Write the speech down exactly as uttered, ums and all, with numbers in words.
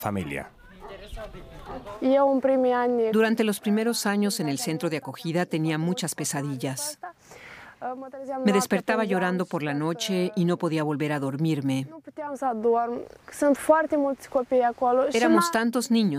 familia. Durante los primeros años en el centro de acogida tenía muchas pesadillas. Me despertaba llorando por la noche y no podía volver a dormirme. Éramos tantos niños